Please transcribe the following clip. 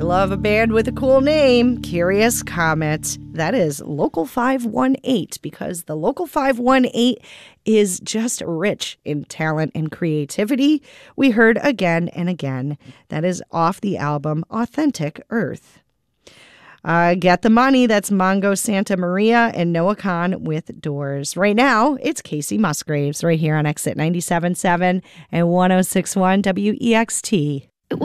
love a band with a cool name, Curious Comet. That is Local 518, because the Local 518 is just rich in talent and creativity. We heard Again and Again. That is off the album Authentic Earth. Get the Money. That's Mongo Santa Maria and Noah Kahan with Doors. Right now, it's Casey Musgraves right here on Exit 97.7 and 106.1 WEXT.